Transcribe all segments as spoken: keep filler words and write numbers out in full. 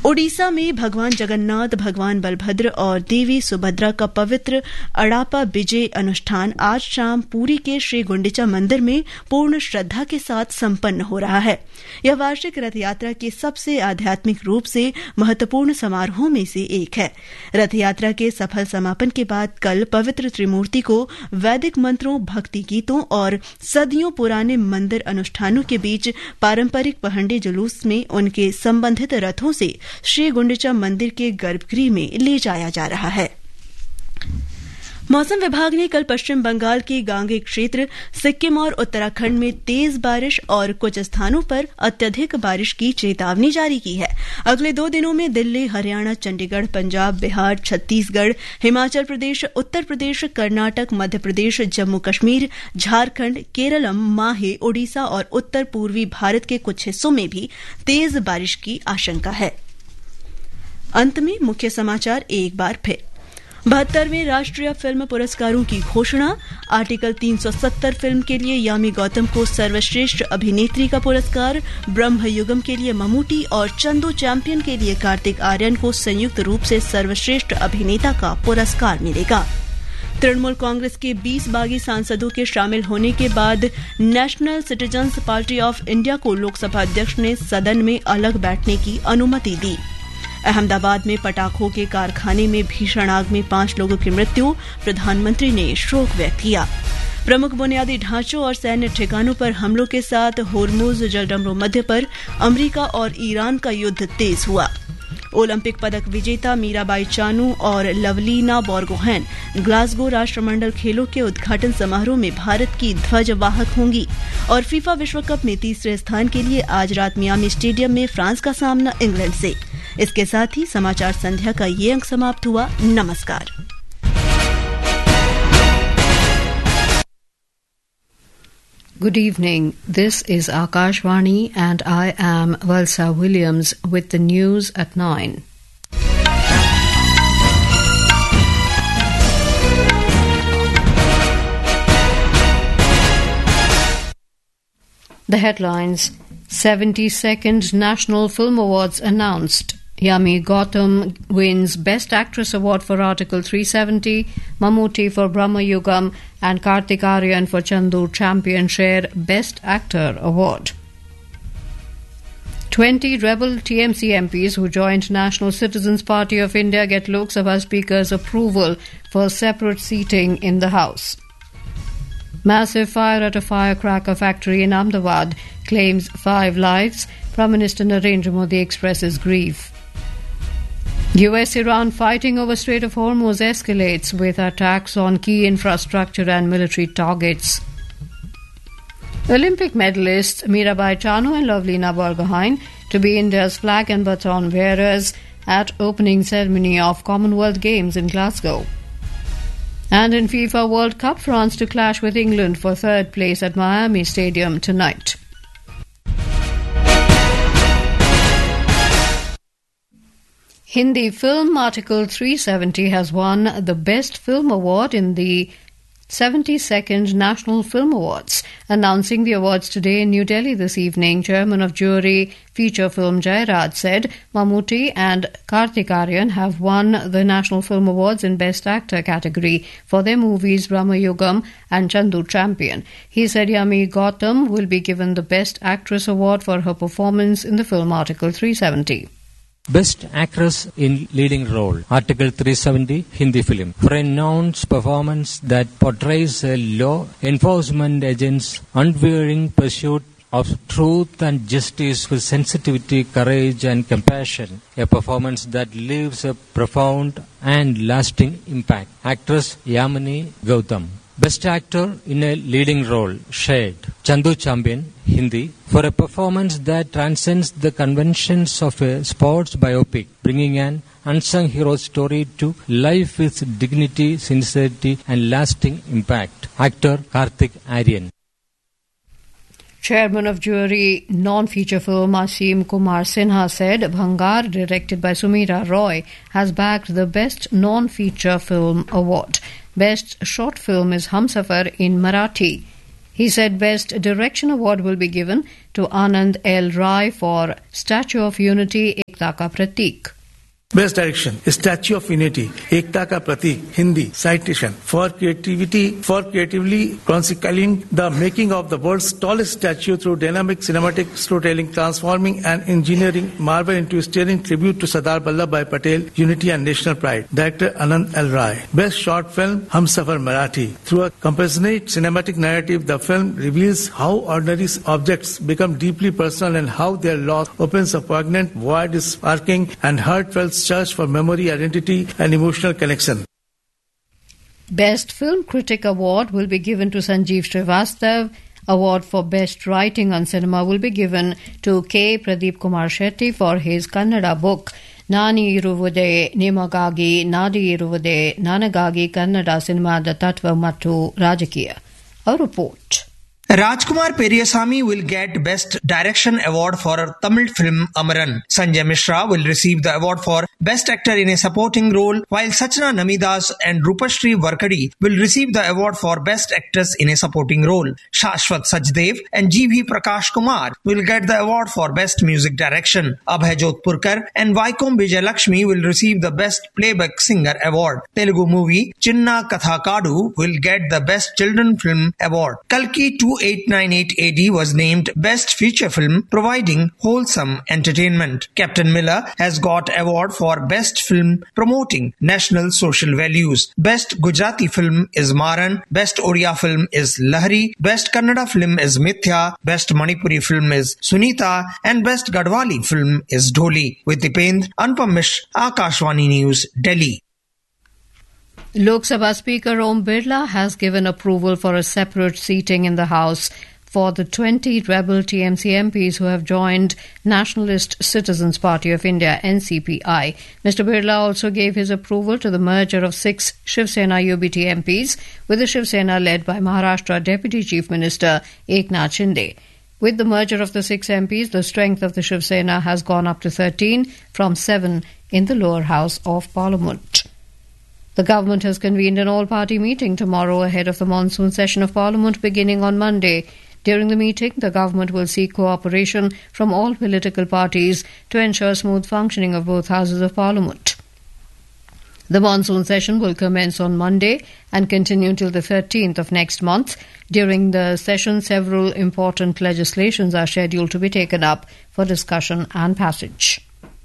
ओडिशा में भगवान जगन्नाथ, भगवान बलभद्र और देवी सुभद्रा का पवित्र अड़ापा विजय अनुष्ठान आज शाम पुरी के श्री गुंडिचा मंदिर में पूर्ण श्रद्धा के साथ संपन्न हो रहा है। यह वार्षिक रथ यात्रा के सबसे आध्यात्मिक रूप से महत्वपूर्ण समारोहों में से एक है। रथ यात्रा के सफल समापन के बाद कल पवित्र त्रिमूर्ति को वैदिक मंत्रों, भक्ति गीतों और सदियों पुराने मंदिर अनुष्ठानों के बीच पारंपरिक पहंडी जुलूस में उनके संबंधित रथों से श्री गुंडिचा मंदिर के गर्भगृह में ले जाया जा रहा है। मौसम विभाग ने कल पश्चिम बंगाल के गांगे क्षेत्र, सिक्किम और उत्तराखंड में तेज बारिश और कुछ स्थानों पर अत्यधिक बारिश की चेतावनी जारी की है। अगले दो दिनों में दिल्ली, हरियाणा, चंडीगढ़, पंजाब, बिहार, छत्तीसगढ़, हिमाचल प्रदेश, उत्तर प्रदेश, कर्नाटक, मध्य प्रदेश, जम्मू कश्मीर, झारखंड, केरलम, माहे, ओडिशा और उत्तर पूर्वी भारत के कुछ हिस्सों में भी तेज बारिश की आशंका है। अंत में मुख्य समाचार एक बार फिर। बहत्तरवें राष्ट्रीय फिल्म पुरस्कारों की घोषणा। आर्टिकल तीन सौ सत्तर फिल्म के लिए यामी गौतम को सर्वश्रेष्ठ अभिनेत्री का पुरस्कार, ब्रह्मयुगम के लिए ममूटी और चंदू चैंपियन के लिए कार्तिक आर्यन को संयुक्त रूप से सर्वश्रेष्ठ अभिनेता का पुरस्कार मिलेगा। तृणमूल कांग्रेस के बीस बागी सांसदों के शामिल होने के बाद national citizens party of India को लोकसभा अध्यक्ष ने सदन में अलग बैठने की अनुमति दी। अहमदाबाद में पटाखों के कारखाने में भीषण आग में पांच लोगों की मृत्यु, प्रधानमंत्री ने शोक व्यक्त किया। प्रमुख बुनियादी ढांचों और सैन्य ठिकानों पर हमलों के साथ होर्मुज जलडमरू मध्य पर अमेरिका और ईरान का युद्ध तेज हुआ। ओलंपिक पदक विजेता मीराबाई चानू और लवलीना बोरगोहेन ग्लासगो राष्ट्रमंडल खेलों के उद्घाटन समारोह में भारत की ध्वजवाहक होंगी। और फीफा विश्व कप में तीसरे स्थान के लिए आज रात मियामी स्टेडियम में फ्रांस का सामना इंग्लैंड से। इसके साथ ही समाचार संध्या का ये अंक समाप्त हुआ। नमस्कार। Good evening. This is Akashvani and I am Valsa Williams with the news at nine. The headlines: seventy-second National Film Awards announced. Yami Gautam wins Best Actress Award for Article three seventy, Mammootty for Brahmayugam and Kartik Aaryan for Chandu Champion share Best Actor Award. twenty rebel T M C M Ps who joined National Citizens Party of India get Lok Sabha Speaker's approval for separate seating in the House. Massive fire at a firecracker factory in Ahmedabad claims five lives. Prime Minister Narendra Modi expresses grief. U S-Iran fighting over Strait of Hormuz escalates with attacks on key infrastructure and military targets. Olympic medalists Mirabai Chanu and Lovelina Borgohain to be India's flag and baton bearers at opening ceremony of Commonwealth Games in Glasgow. And in FIFA World Cup, France to clash with England for third place at Miami Stadium tonight. Hindi film Article three seventy has won the Best Film Award in the seventy-second National Film Awards. Announcing the awards today in New Delhi this evening, Chairman of Jury Feature Film Jairaj said Mammootty and Kartik Aaryan have won the National Film Awards in Best Actor category for their movies Brahmayugam and Chandu Champion. He said Yami Gautam will be given the Best Actress Award for her performance in the film Article three seventy. Best Actress in Leading Role, Article three seventy, Hindi film. For a announced performance that portrays a law enforcement agent's unwearying pursuit of truth and justice with sensitivity, courage and compassion. A performance that leaves a profound and lasting impact. Actress Yamini Gautam. Best Actor in a Leading Role, Shade, Chandu Champion, Hindi, for a performance that transcends the conventions of a sports biopic, bringing an unsung hero story to life with dignity, sincerity and lasting impact. Actor Kartik Aaryan. Chairman of Jury Non-Feature Film Asim Kumar Sinha said Bhangar, directed by Sumira Roy, has bagged the Best Non-Feature Film Award. Best Short Film is Humsafar in Marathi. He said Best Direction Award will be given to Anand L. Rai for Statue of Unity, a एकता का प्रतीक. Best Direction, Statue of Unity, Ekta Ka Pratik, Hindi, citation, for creativity, for creatively chronicling the making of the world's tallest statue through dynamic cinematic storytelling, transforming and engineering marvel into a stirring tribute to Sardar Vallabhbhai Patel, unity and national pride. Director Anand L. Rai. Best Short Film, Humsafar Marathi. Through a compassionate cinematic narrative, the film reveals how ordinary objects become deeply personal and how their loss opens a poignant void, sparking and heartfelt search for memory, identity and emotional connection. Best Film Critic Award will be given to Sanjeev Srivastav. Award for Best Writing on Cinema will be given to K. Pradeep Kumar Shetty for his Kannada book Nani Iruvude Nimagagi Nadi Iruvude Nanagagi Kannada Cinemada Tattva Mattu Rajakiya. A report. Rajkumar Periyasamy will get Best Direction Award for Tamil film Amaran. Sanjay Mishra will receive the award for Best Actor in a Supporting Role, while Sachna Namidas and Rupashri Varkadi will receive the award for Best Actress in a Supporting Role. Shashwat Sajdev and G V Prakash Kumar will get the award for Best Music Direction. Abhay Jodhpurkar and Vaikom Vijayalakshmi will receive the Best Playback Singer Award. Telugu movie Chinna Katha Kadu will get the Best Children Film Award. Kalki two eight nine eight A D was named Best Feature Film, providing wholesome entertainment. Captain Miller has got award for Best Film promoting national social values. Best Gujarati Film is Maran, Best Oriya Film is Lahari, Best Kannada Film is Mithya, Best Manipuri Film is Sunita, and Best Gadwali Film is Dholi. With Dipendra, Anupam Mishra, Akashvani News, Delhi. Lok Sabha Speaker Om Birla has given approval for a separate seating in the House for the twenty rebel T M C M Ps who have joined Nationalist Citizens Party of India N C P I. Mister Birla also gave his approval to the merger of six Shiv Sena U B T M Ps with the Shiv Sena led by Maharashtra Deputy Chief Minister Eknath Shinde. With the merger of the six M Ps, the strength of the Shiv Sena has gone up to thirteen from seven in the lower house of Parliament. The government has convened an all-party meeting tomorrow ahead of the monsoon session of Parliament beginning on Monday. During the meeting, the government will seek cooperation from all political parties to ensure smooth functioning of both houses of Parliament. The monsoon session will commence on Monday and continue until the thirteenth of next month. During the session, several important legislations are scheduled to be taken up for discussion and passage.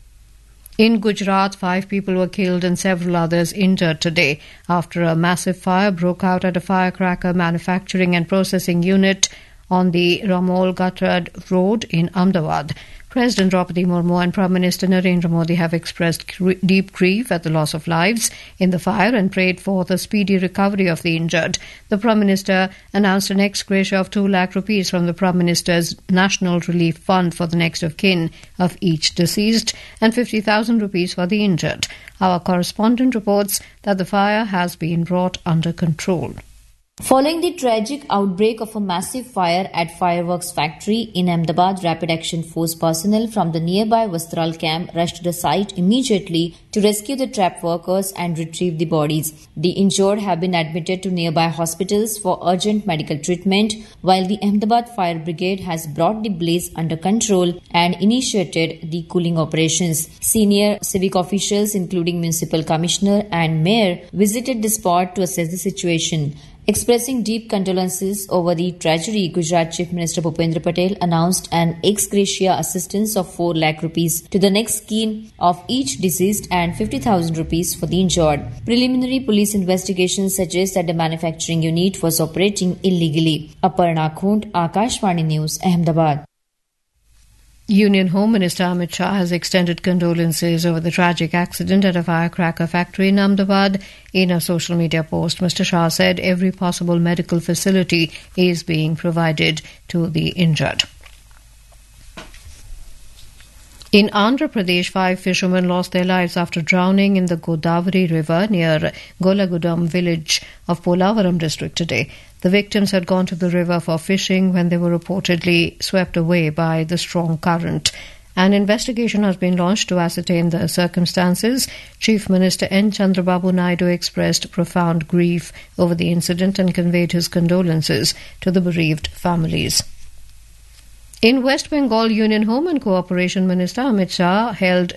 In Gujarat, five people were killed and several others injured today after a massive fire broke out at a firecracker manufacturing and processing unit on the Ramol Gatrad Road in Ahmedabad. President Draupadi Murmu and Prime Minister Narendra Modi have expressed deep grief at the loss of lives in the fire and prayed for the speedy recovery of the injured. The Prime Minister announced an ex gratia of two lakh rupees from the Prime Minister's National Relief Fund for the next of kin of each deceased and fifty thousand rupees for the injured. Our correspondent reports that the fire has been brought under control. Following the tragic outbreak of a massive fire at fireworks factory in Ahmedabad, Rapid Action Force personnel from the nearby Vastral camp rushed to the site immediately to rescue the trapped workers and retrieve the bodies. The injured have been admitted to nearby hospitals for urgent medical treatment, while the Ahmedabad Fire Brigade has brought the blaze under control and initiated the cooling operations. Senior civic officials, including Municipal Commissioner and Mayor, visited the spot to assess the situation. Expressing deep condolences over the tragedy, Gujarat Chief Minister Bhupendra Patel announced an ex gratia assistance of four lakh rupees to the next scheme of each deceased and fifty thousand rupees for the injured. Preliminary police investigations suggest that the manufacturing unit was operating illegally. Aparna Khund, Akashvani News, Ahmedabad. Union Home Minister Amit Shah has extended condolences over the tragic accident at a firecracker factory in Ahmedabad. In a social media post, Mister Shah said every possible medical facility is being provided to the injured. In Andhra Pradesh, five fishermen lost their lives after drowning in the Godavari River near Golagudam village of Polavaram district today. The victims had gone to the river for fishing when they were reportedly swept away by the strong current. An investigation has been launched to ascertain the circumstances. Chief Minister N. Chandrababu Naidu expressed profound grief over the incident and conveyed his condolences to the bereaved families. In West Bengal, Union Home and Cooperation Minister Amit Shah held